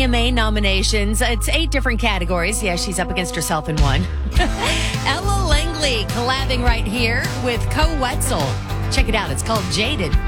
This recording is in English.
AMA nominations. It's 8 different categories. Yeah, she's up against herself in one. Ella Langley collabing right here with Co Wetzel. Check it out. It's called Jaded.